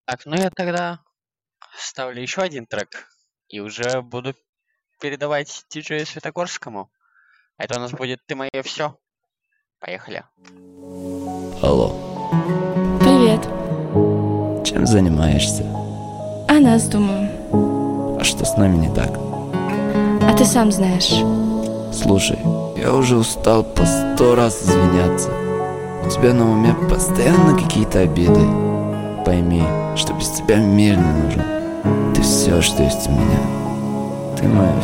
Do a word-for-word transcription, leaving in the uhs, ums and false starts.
Так, ну я тогда ставлю еще один трек и уже буду передавать диджею Светогорскому. Это у нас будет «Ты мое все». Поехали. Алло, Привет. чем занимаешься? О нас думаю. А что с нами не так? А ты сам знаешь. Слушай, я уже устал по сто раз извиняться. У тебя на уме постоянно какие-то обиды. Пойми, что без тебя мир не нужен. Ты все, что есть у меня. Ты моя